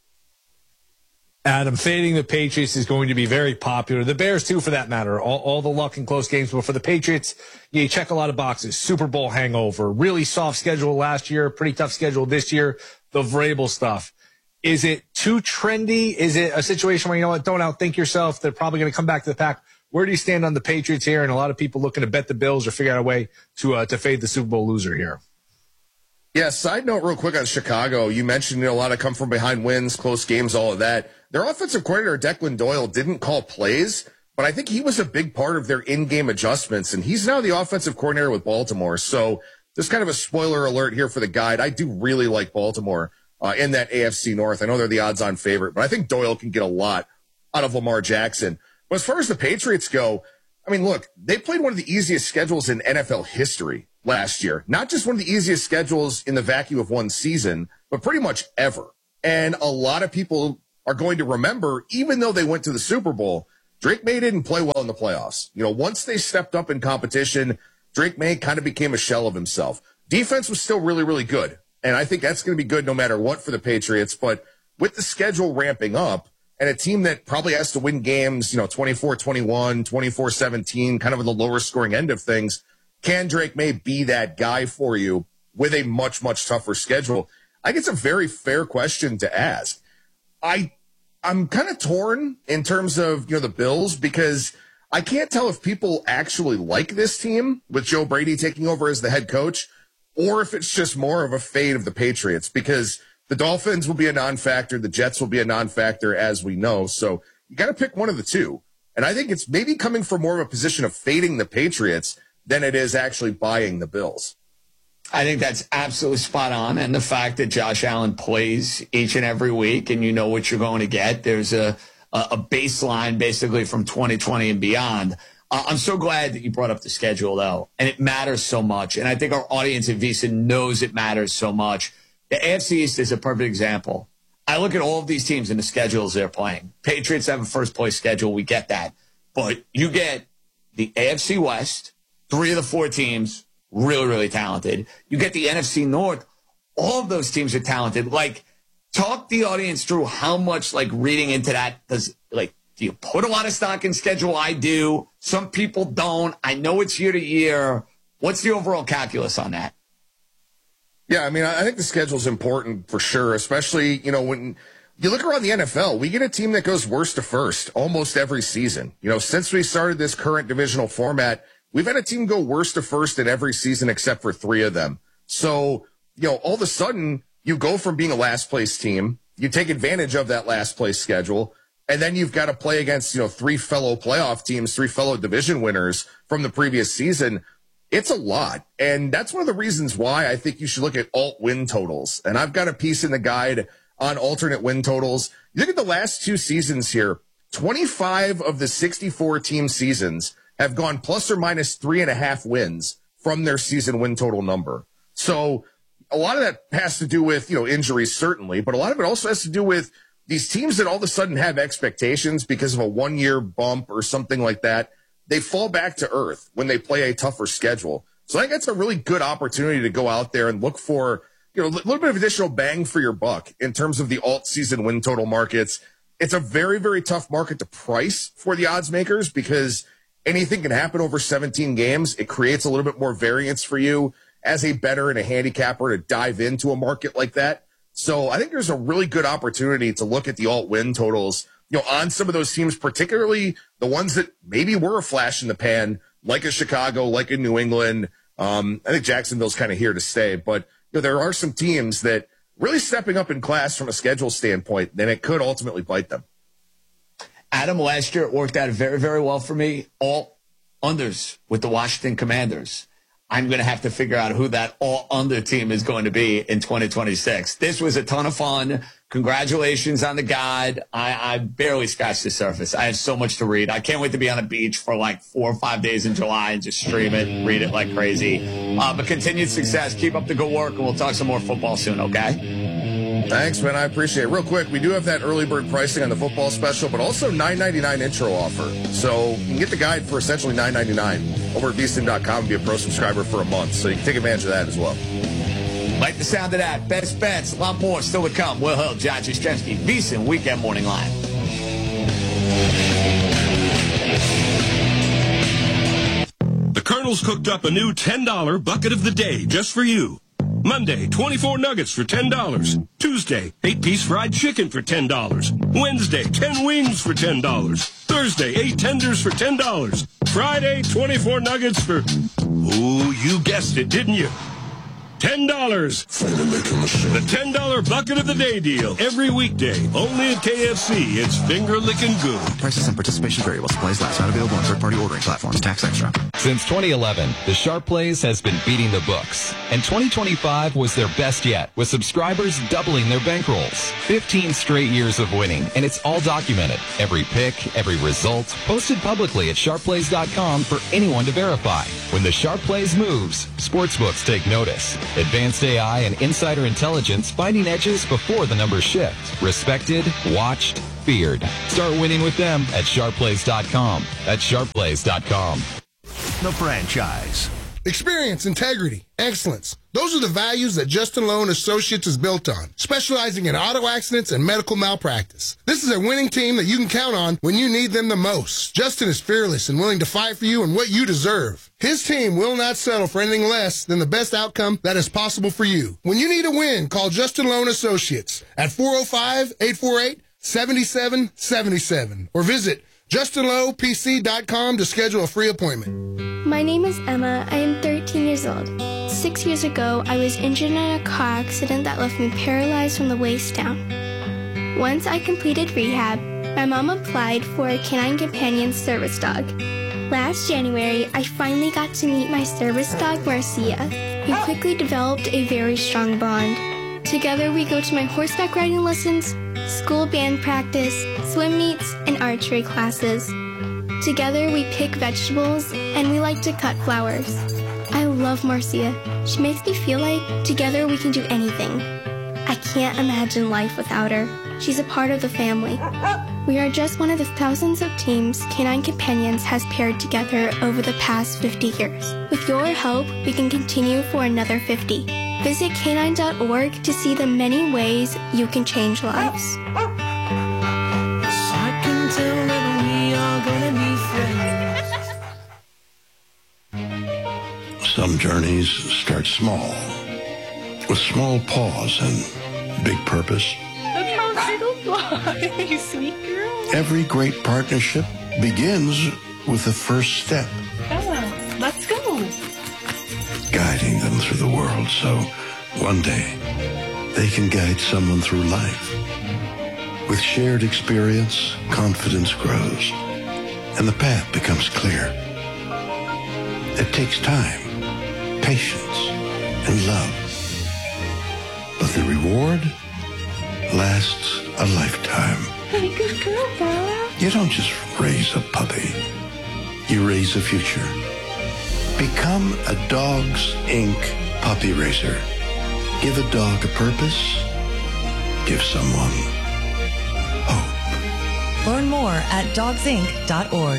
Adam, fading the Patriots is going to be very popular. The Bears, too, for that matter. All, all the luck in close games. But for the Patriots, you check a lot of boxes. Super Bowl hangover. Really soft schedule last year. Pretty tough schedule this year. The Vrabel stuff. Is it too trendy? Is it a situation where, you know what, don't outthink yourself? They're probably going to come back to the pack. Where do you stand on the Patriots here? And a lot of people looking to bet the Bills or figure out a way to uh, to fade the Super Bowl loser here. Yeah, side note real quick on Chicago. You mentioned, you know, a lot of come from behind wins, close games, all of that. Their offensive coordinator, Declan Doyle, didn't call plays, but I think he was a big part of their in-game adjustments, and he's now the offensive coordinator with Baltimore. So just kind of a spoiler alert here for the guide. I do really like Baltimore uh, in that A F C North. I know they're the odds-on favorite, but I think Doyle can get a lot out of Lamar Jackson. But as far as the Patriots go, I mean, look, they played one of the easiest schedules in N F L history last year. Not just one of the easiest schedules in the vacuum of one season, but pretty much ever. And a lot of people are going to remember, even though they went to the Super Bowl, Drake May didn't play well in the playoffs. You know, once they stepped up in competition, Drake May kind of became a shell of himself. Defense was still really, really good. And I think that's going to be good no matter what for the Patriots. But with the schedule ramping up and a team that probably has to win games, you know, twenty-four twenty-one, twenty-four seventeen, kind of on the lower scoring end of things, can Drake May be that guy for you with a much, much tougher schedule? I think it's a very fair question to ask. I, I'm kind of torn in terms of, you know, the Bills, because I can't tell if people actually like this team with Joe Brady taking over as the head coach, or if it's just more of a fade of the Patriots, because the Dolphins will be a non-factor. The Jets will be a non-factor, as we know. So you got to pick one of the two. And I think it's maybe coming from more of a position of fading the Patriots than it is actually buying the Bills. I think that's absolutely spot on. And the fact that Josh Allen plays each and every week and you know what you're going to get, there's a, a baseline basically from twenty twenty and beyond. Uh, I'm so glad that you brought up the schedule, though, and it matters so much. And I think our audience at VSiN knows it matters so much. The A F C East is a perfect example. I look at all of these teams and the schedules they're playing. Patriots have a first-place schedule. We get that. But you get the A F C West, three of the four teams, really, really talented. You get the N F C North. All of those teams are talented. Like, talk the audience through how much, like, reading into that does, like, do you put a lot of stock in schedule? I do. Some people don't. I know it's year to year. What's the overall calculus on that? Yeah, I mean, I think the schedule is important for sure, especially, you know, when you look around the N F L, we get a team that goes worst to first almost every season. You know, since we started this current divisional format, we've had a team go worst to first in every season except for three of them. So, you know, all of a sudden you go from being a last place team, you take advantage of that last place schedule, and then you've got to play against, you know, three fellow playoff teams, three fellow division winners from the previous season. It's a lot. And that's one of the reasons why I think you should look at alt win totals. And I've got a piece in the guide on alternate win totals. You look at the last two seasons here, twenty-five of the sixty-four team seasons have gone plus or minus three and a half wins from their season win total number. So a lot of that has to do with, you know, injuries, certainly, but a lot of it also has to do with these teams that all of a sudden have expectations because of a one year bump or something like that. They fall back to earth when they play a tougher schedule. So I think that's a really good opportunity to go out there and look for, you know, a little bit of additional bang for your buck in terms of the alt season win total markets. It's a very, very tough market to price for the odds makers because anything can happen over seventeen games. It creates a little bit more variance for you as a bettor and a handicapper to dive into a market like that. So I think there's a really good opportunity to look at the alt win totals, you know, on some of those teams, particularly the ones that maybe were a flash in the pan, like a Chicago, like a New England. Um, I think Jacksonville's kind of here to stay, but you know, there are some teams that really stepping up in class from a schedule standpoint, then it could ultimately bite them. Adam, last year it worked out very, very well for me. All unders with the Washington Commanders. I'm going to have to figure out who that all-under team is going to be in twenty twenty-six. This was a ton of fun. Congratulations on the guide. I, I barely scratched the surface. I have so much to read. I can't wait to be on a beach for like four or five days in July and just stream it and read it like crazy. Uh, but continued success. Keep up the good work, and we'll talk some more football soon, okay? Thanks, man. I appreciate it. Real quick, we do have that early bird pricing on the football special, but also nine ninety-nine intro offer. So you can get the guide for essentially nine ninety-nine over at V S I N dot com and be a pro subscriber for a month. So you can take advantage of that as well. Like the sound of that. Best bets. A lot more still to come. Will Hill, John Jastremski, VSiN Weekend Morning Line. The Colonel's cooked up a new ten dollar bucket of the day just for you. Monday, twenty-four nuggets for ten dollars. Tuesday, eight-piece fried chicken for ten dollars. Wednesday, ten wings for ten dollars. Thursday, eight tenders for ten dollars. Friday, twenty-four nuggets for... Ooh, you guessed it, didn't you? ten dollars. The ten dollar bucket of the day deal. Every weekday. Only at K F C. It's finger licking good. Prices and participation vary while supplies last. Not available on third-party ordering platforms. Tax extra. Since twenty eleven, the Sharp Plays has been beating the books. And twenty twenty-five was their best yet, with subscribers doubling their bankrolls. fifteen straight years of winning, and it's all documented. Every pick, every result, posted publicly at sharp plays dot com for anyone to verify. When the Sharp Plays moves, sportsbooks take notice. Advanced A I and insider intelligence finding edges before the numbers shift. Respected, watched, feared. Start winning with them at sharp plays dot com. That's sharp plays dot com. The franchise. Experience, integrity, excellence. Those are the values that Justin Lowe and Associates is built on, specializing in auto accidents and medical malpractice. This is a winning team that you can count on when you need them the most. Justin is fearless and willing to fight for you and what you deserve. His team will not settle for anything less than the best outcome that is possible for you. When you need a win, call Justin Lowe and Associates at four oh five, eight four eight, seven seven seven seven or visit justin lowe p c dot com to schedule a free appointment. My name is Emma. I am thirteen years old. Six years ago, I was injured in a car accident that left me paralyzed from the waist down. Once I completed rehab, my mom applied for a Canine Companion service dog. Last January, I finally got to meet my service dog, Marcia. We quickly developed a very strong bond. Together, we go to my horseback riding lessons, school band practice, swim meets, and archery classes. Together, we pick vegetables, and we like to cut flowers. I love Marcia. She makes me feel like together we can do anything. I can't imagine life without her. She's a part of the family. We are just one of the thousands of teams Canine Companions has paired together over the past fifty years. With your help, we can continue for another fifty. Visit canine dot org to see the many ways you can change lives. Some journeys start small, with small pause and big purpose. Look how little boy, you sweet girl. Every great partnership begins with the first step. Come on, let's go. Guiding them through the world so one day they can guide someone through life. With shared experience, confidence grows, and the path becomes clear. It takes time, patience, and love. But the reward lasts a lifetime. Hey, good girl, Bella. You don't just raise a puppy. You raise a future. Become a Dogs Incorporated puppy raiser. Give a dog a purpose. Give someone hope. Learn more at dogs inc dot org.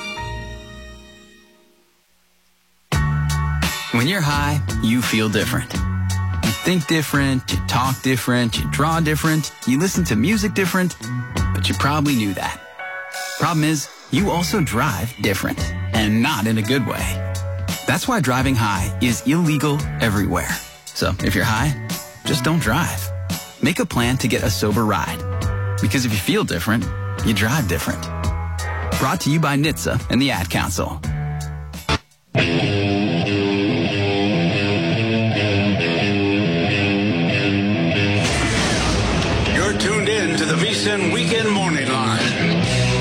When you're high, you feel different. You think different, you talk different, you draw different, you listen to music different, but you probably knew that. Problem is, you also drive different, and not in a good way. That's why driving high is illegal everywhere. So if you're high, just don't drive. Make a plan to get a sober ride. Because if you feel different, you drive different. Brought to you by N H T S A and the Ad Council. You're tuned in to the VSiN Weekend Morning Line.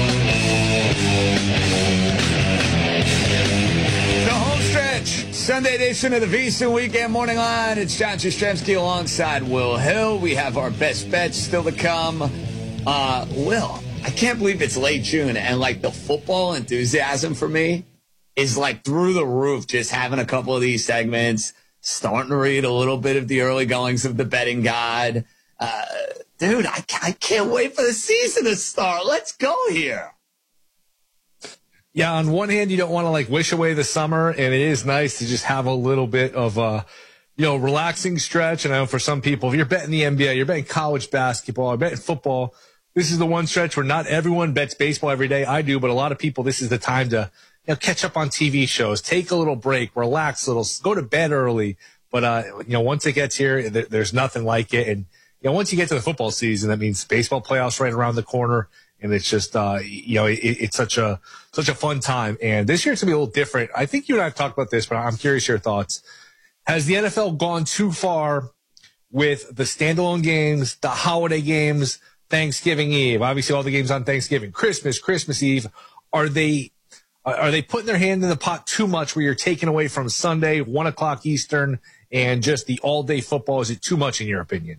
The home stretch, Sunday edition of the VSiN Weekend Morning Line. It's John Jastrzemski alongside Will Hill. We have our best bets still to come. Uh, Will, I can't believe it's late June, and like the football enthusiasm for me is like through the roof. Just having a couple of these segments, starting to read a little bit of the early goings of the betting guide. Uh, dude, I, I can't wait for the season to start. Let's go here. Yeah, on one hand, you don't want to like wish away the summer, and it is nice to just have a little bit of a, you know, relaxing stretch. And I know for some people, if you're betting the N B A, you're betting college basketball, you're betting football, this is the one stretch where not everyone bets baseball every day. I do, but a lot of people, this is the time to, you know, catch up on T V shows, take a little break, relax a little, go to bed early. But, uh, you know, once it gets here, there, there's nothing like it. And, you know, once you get to the football season, that means baseball playoffs right around the corner. And it's just, uh, you know, it, it's such a, such a fun time. And this year it's gonna be a little different. I think you and I have talked about this, but I'm curious your thoughts. Has the N F L gone too far with the standalone games, the holiday games, Thanksgiving Eve? Obviously, all the games on Thanksgiving, Christmas, Christmas Eve. Are they are they putting their hand in the pot too much where you're taking away from Sunday, one o'clock Eastern, and just the all-day football? Is it too much in your opinion?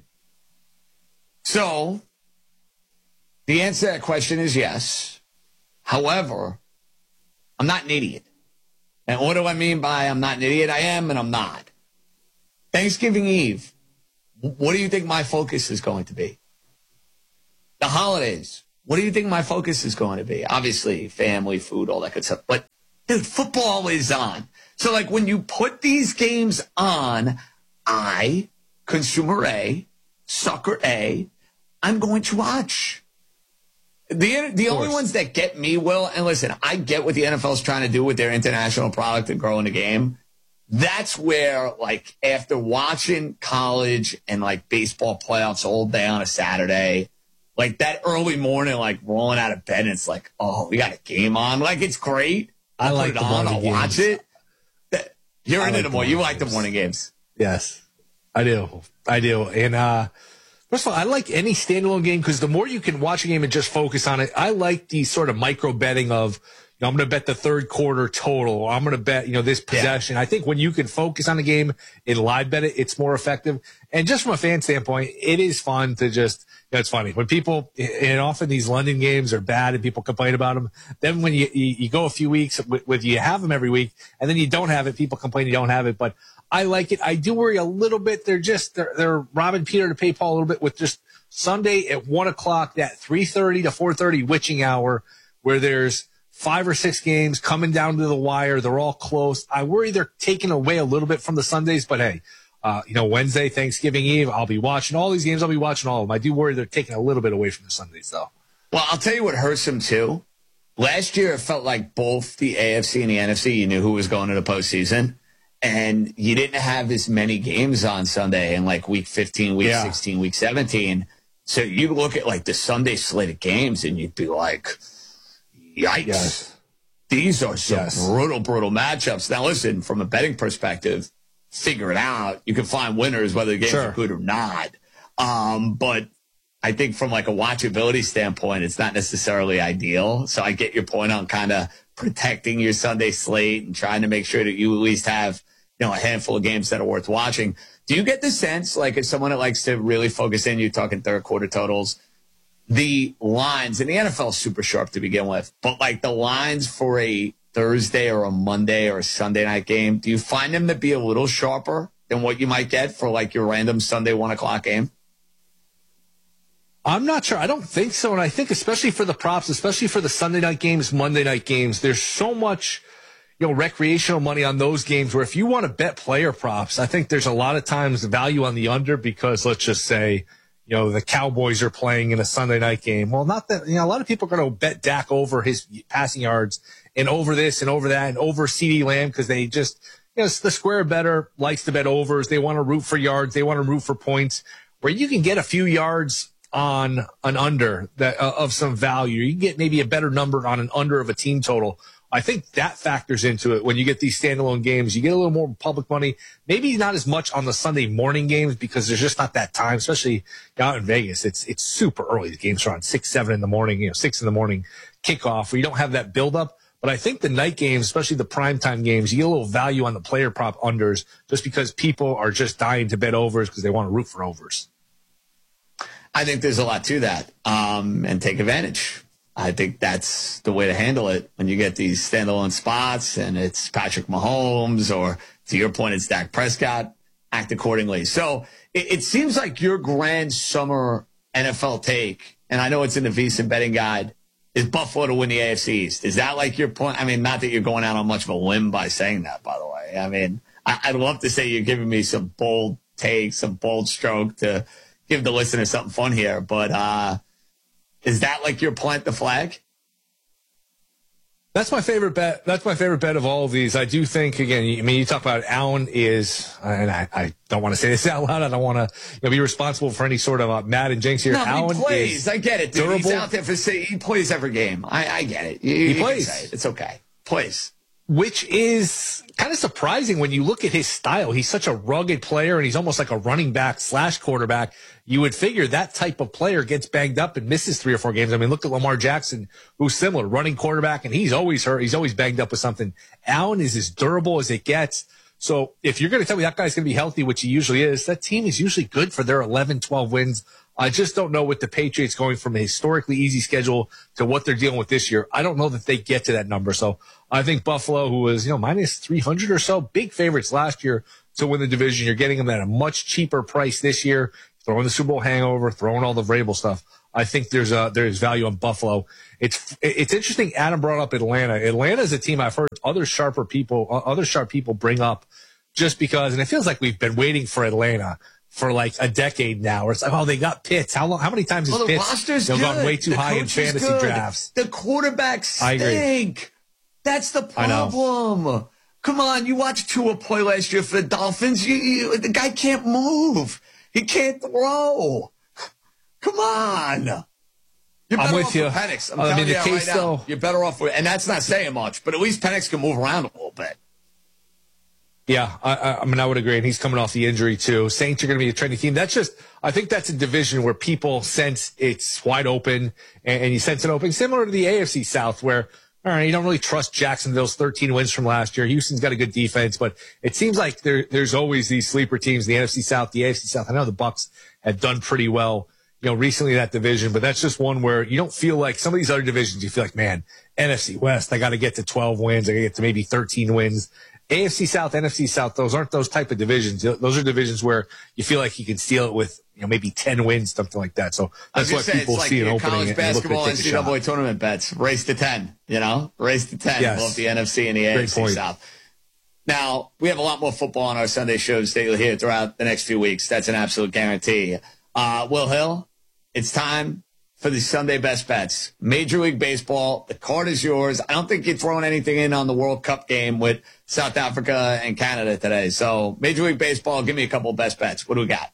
So the answer to that question is yes. However, I'm not an idiot. And what do I mean by I'm not an idiot? I am and I'm not. Thanksgiving Eve, what do you think my focus is going to be? The holidays, what do you think my focus is going to be? Obviously, family, food, all that good stuff. But, dude, football is on. So, like, when you put these games on, I, consumer A, sucker A, I'm going to watch. The the only ones that get me, Will, and listen, I get what the N F L is trying to do with their international product and growing the game. That's where, like, after watching college and, like, baseball playoffs all day on a Saturday, like, that early morning, like, rolling out of bed, and it's like, oh, we got a game on. Like, it's great. I I'll like put it the on. morning I'll games. watch it. You're I into like the the morning. You morning like the games. morning games. Yes, I do. I do. And, uh, first of all, I like any standalone game because the more you can watch a game and just focus on it, I like the sort of micro betting of, you know, I'm going to bet the third quarter total. Or I'm going to bet, you know, this possession. Yeah. I think when you can focus on a game and live bet it, it's more effective. And just from a fan standpoint, it is fun to just, you know, it's funny when people, and often these London games are bad and people complain about them. Then when you, you, you go a few weeks with, with, you have them every week and then you don't have it, people complain you don't have it. But I like it. I do worry a little bit. They're just, they're, they're robbing Peter to pay Paul a little bit with just Sunday at one o'clock, that three thirty to four thirty witching hour where there's five or six games coming down to the wire. They're all close. I worry they're taking away a little bit from the Sundays, but hey, uh, you know, Wednesday, Thanksgiving Eve, I'll be watching all these games. I'll be watching all of them. I do worry they're taking a little bit away from the Sundays though. Well, I'll tell you what hurts them too. Last year, it felt like both the A F C and the N F C, you knew who was going to the postseason. And you didn't have as many games on Sunday in like week fifteen, week yeah. sixteen, week seventeen. So you look at like the Sunday slate of games and you'd be like, yikes. Yes. These are some yes. brutal, brutal matchups. Now, listen, from a betting perspective, figure it out. You can find winners whether the games sure. are good or not. Um, but I think from like a watchability standpoint, it's not necessarily ideal. So I get your point on kind of protecting your Sunday slate and trying to make sure that you at least have, you know, a handful of games that are worth watching. Do you get the sense, like, as someone that likes to really focus in, you're talking third quarter totals, the lines, and the N F L is super sharp to begin with, but like the lines for a Thursday or a Monday or a Sunday night game, do you find them to be a little sharper than what you might get for like your random Sunday one o'clock game? I'm not sure. I don't think so. And I think especially for the props, especially for the Sunday night games, Monday night games, there's so much, you know, recreational money on those games where if you want to bet player props, I think there's a lot of times value on the under because let's just say, you know, the Cowboys are playing in a Sunday night game. Well, not that, you know, a lot of people are going to bet Dak over his passing yards and over this and over that and over CeeDee Lamb because they just, you know, the square better likes to bet overs. They want to root for yards. They want to root for points where you can get a few yards on an under that uh, of some value. You can get maybe a better number on an under of a team total. I think that factors into it when you get these standalone games. You get a little more public money, maybe not as much on the Sunday morning games because there's just not that time, especially out in Vegas. It's it's super early. The games are on six, seven in the morning, you know, six in the morning kickoff where you don't have that buildup. But I think the night games, especially the primetime games, you get a little value on the player prop unders just because people are just dying to bet overs because they want to root for overs. I think there's a lot to that, um, and take advantage. I think that's the way to handle it when you get these standalone spots and it's Patrick Mahomes or, to your point, it's Dak Prescott. Act accordingly. So it, it seems like your grand summer N F L take, and I know it's in the VSiN betting guide, is Buffalo to win the A F C East. Is that like your point? I mean, not that you're going out on much of a limb by saying that, by the way. I mean, I, I'd love to say you're giving me some bold take, some bold stroke to give the listener something fun here, but uh, is that like your plant the flag? That's my favorite bet. That's my favorite bet of all of these. I do think, again, I mean, you talk about Allen is, and I, I don't want to say this out loud. I don't want to you know, be responsible for any sort of uh, mad and jinx here. No, Allen he plays. I get it, dude. Durable. He's out there for say he plays every game. I, I get it. You, he you plays. It. It's okay. Plays. which is kind of surprising when you look at his style. He's such a rugged player, and he's almost like a running back slash quarterback. You would figure that type of player gets banged up and misses three or four games. I mean, look at Lamar Jackson, who's similar, running quarterback, and he's always hurt. He's always banged up with something. Allen is as durable as it gets. So if you're going to tell me that guy's going to be healthy, which he usually is, that team is usually good for their eleven, twelve wins. I just don't know with the Patriots going from a historically easy schedule to what they're dealing with this year. I don't know that they get to that number. So I think Buffalo, who was, you know, minus three hundred or so, big favorites last year to win the division. You're getting them at a much cheaper price this year, throwing the Super Bowl hangover, throwing all the Vrabel stuff. I think there's a, there's value on Buffalo. It's, it's interesting. Adam brought up Atlanta. Atlanta is a team I've heard other sharper people, other sharp people bring up just because, and it feels like we've been waiting for Atlanta for like a decade now, where it's like, oh, they got Pitts. How long? How many times has well, Pitts you know, gone way too the high in fantasy good. drafts? The quarterbacks stink. I agree. That's the problem. Come on, you watched Tua play last year for the Dolphins. You, you, the guy can't move. He can't throw. Come on. You're better I'm with off you. with Penix. I'm I telling mean, you the case right now, though, you're better off with, and that's not saying much, but at least Penix can move around a little bit. Yeah, I, I, I mean, I would agree. And he's coming off the injury, too. Saints are going to be a trending team. That's just, I think that's a division where people sense it's wide open, and, and you sense it open, similar to the A F C South, where, all right, you don't really trust Jacksonville's thirteen wins from last year. Houston's got a good defense, but it seems like there, there's always these sleeper teams, the N F C South, the A F C South. I know the Bucs have done pretty well, you know, recently in that division, but that's just one where you don't feel like some of these other divisions, you feel like, man, N F C West, I got to get to twelve wins. I got to get to maybe thirteen wins. A F C South, N F C South, those aren't those type of divisions. Those are divisions where you feel like you can steal it with, you know, maybe ten wins, something like that. So that's why say, people it's like see an opening. College and basketball look N C double A tournament bets. Race to ten, you know? Race to ten. Yes. Both the N F C and the A F C point. South. Now, we have a lot more football on our Sunday shows that you'll hear throughout the next few weeks. That's an absolute guarantee. Uh, Will Hill, it's time for the Sunday best bets. Major League Baseball, the card is yours. I don't think you're throwing anything in on the World Cup game with South Africa and Canada today. So Major League Baseball, give me a couple of best bets. What do we got?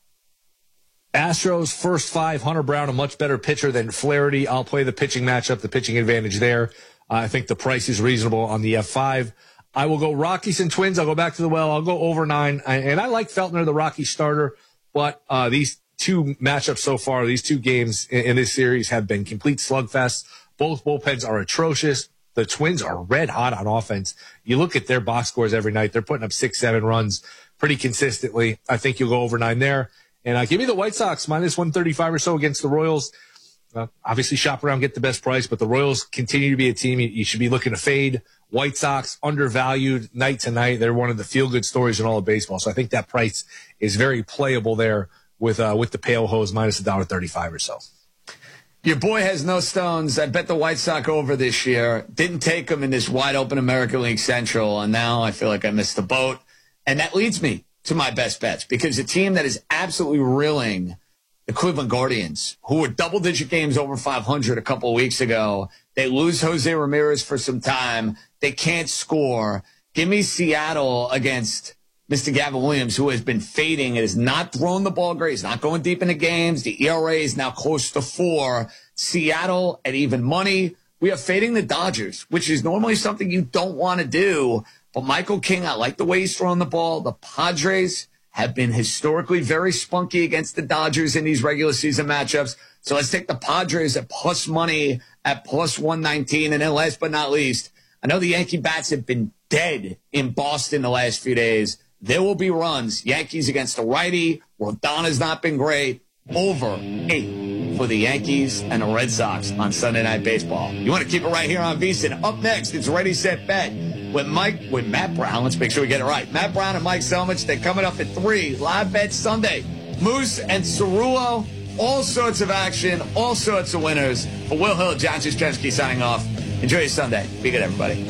Astros first five, Hunter Brown, a much better pitcher than Flaherty. I'll play the pitching matchup, the pitching advantage there. Uh, I think the price is reasonable on the F five. I will go Rockies and Twins. I'll go back to the well. I'll go over nine. I, and I like Feltner, the Rocky starter, but uh, these two matchups so far, these two games in, in this series have been complete slugfests. Both bullpens are atrocious. The Twins are red hot on offense. You look at their box scores every night. They're putting up six, seven runs pretty consistently. I think you'll go over nine there. And uh, give me the White Sox minus one thirty-five or so against the Royals. Uh, obviously, shop around, get the best price, but the Royals continue to be a team you, you should be looking to fade. White Sox, undervalued night to night. They're one of the feel-good stories in all of baseball. So I think that price is very playable there with uh, with the Pale Hose minus one dollar thirty-five or so. Your boy has no stones. I bet the White Sox over this year. Didn't take them in this wide-open American League Central, and now I feel like I missed the boat. And that leads me to my best bets, because a team that is absolutely reeling, the Cleveland Guardians, who were double-digit games over five hundred a couple of weeks ago. They lose Jose Ramirez for some time. They can't score. Give me Seattle against Mister Gavin Williams, who has been fading and has not thrown the ball great. He's not going deep into games. The E R A is now close to four. Seattle at even money. We are fading the Dodgers, which is normally something you don't want to do. But Michael King, I like the way he's throwing the ball. The Padres have been historically very spunky against the Dodgers in these regular season matchups. So let's take the Padres at plus money at plus one nineteen. And then last but not least, I know the Yankee bats have been dead in Boston the last few days. There will be runs. Yankees against the righty. Rodon not been great. Over eight for the Yankees and the Red Sox on Sunday Night Baseball. You want to keep it right here on VSiN. Up next, it's Ready, Set, Bet with Mike, with Matt Brown. Let's make sure we get it right. Matt Brown and Mike Selmich, they're coming up at three. Live Bet Sunday. Moose and Cerullo. All sorts of action. All sorts of winners. For Will Hill, John Jastremski signing off. Enjoy your Sunday. Be good, everybody.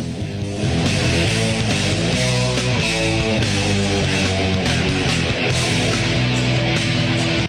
My name is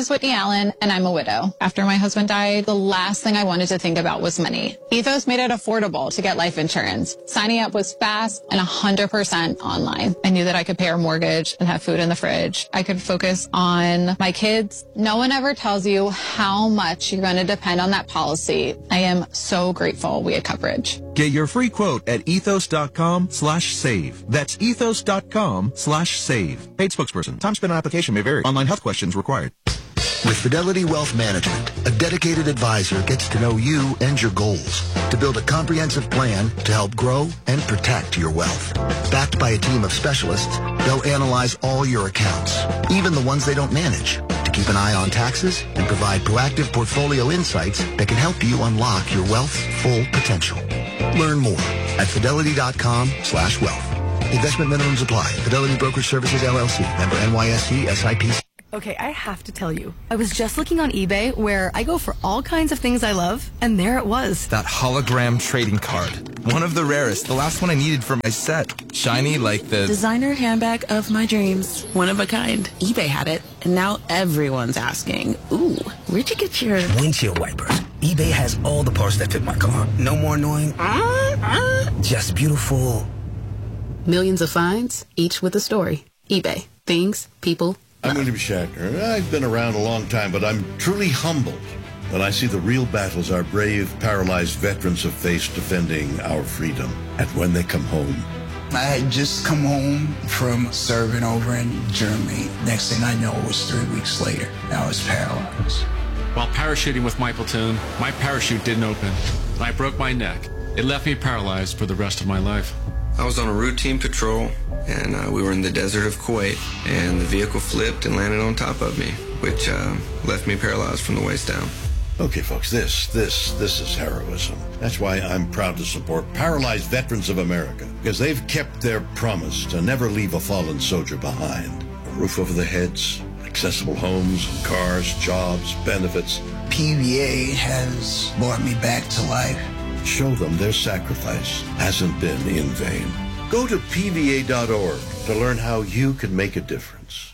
is Whitney Allen, and I'm a widow. After my husband died, the last thing I wanted to think about was money. Ethos made it affordable to get life insurance. Signing up was fast and one hundred percent online. I knew that I could pay our mortgage and have food in the fridge. I could focus on my kids. No one ever tells you how much you're going to depend on that policy. I am so grateful we had coverage. Get your free quote at ethos.com slash save. That's ethos.com slash save. Paid spokesperson. Time spent on application may vary. Online health questions required. With Fidelity Wealth Management, a dedicated advisor gets to know you and your goals to build a comprehensive plan to help grow and protect your wealth. Backed by a team of specialists, they'll analyze all your accounts, even the ones they don't manage, to keep an eye on taxes and provide proactive portfolio insights that can help you unlock your wealth's full potential. Learn more at fidelity.com slash wealth. Investment minimums apply. Fidelity Brokerage Services, L L C. Member N Y S E, S I P C. Okay, I have to tell you, I was just looking on eBay where I go for all kinds of things I love, and there it was. That hologram trading card. One of the rarest. The last one I needed for my set. Shiny like the... designer handbag of my dreams. One of a kind. eBay had it, and now everyone's asking, ooh, where'd you get your... windshield wipers. eBay has all the parts that fit my car. No more annoying... Uh, uh, just beautiful... Millions of finds, each with a story. eBay. Things, people... I'm William Shatner. I've been around a long time, but I'm truly humbled when I see the real battles our brave, paralyzed veterans have faced defending our freedom. And when they come home. I had just come home from serving over in Germany. Next thing I know, it was three weeks later. I was paralyzed. While parachuting with my platoon, my parachute didn't open. I broke my neck. It left me paralyzed for the rest of my life. I was on a routine patrol, and uh, we were in the desert of Kuwait, and the vehicle flipped and landed on top of me, which uh, left me paralyzed from the waist down. Okay, folks, this, this, this is heroism. That's why I'm proud to support Paralyzed Veterans of America, because they've kept their promise to never leave a fallen soldier behind. A roof over their heads, accessible homes, cars, jobs, benefits. P V A has brought me back to life. Show them their sacrifice hasn't been in vain. Go to P V A dot org to learn how you can make a difference.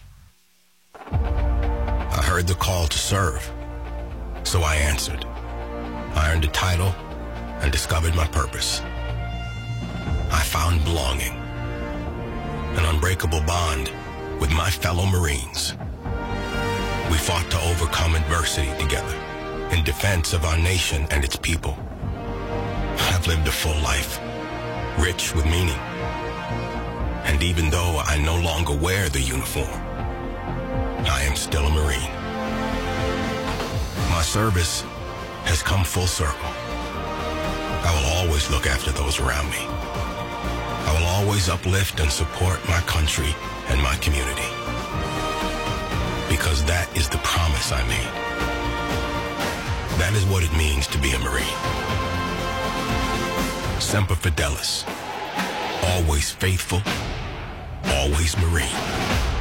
I heard the call to serve, so I answered. I earned a title and discovered my purpose. I found belonging, an unbreakable bond with my fellow Marines. We fought to overcome adversity together in defense of our nation and its people. I've lived a full life, rich with meaning. And even though I no longer wear the uniform, I am still a Marine. My service has come full circle. I will always look after those around me. I will always uplift and support my country and my community. Because that is the promise I made. That is what it means to be a Marine. Semper Fidelis. Always faithful, always Marine.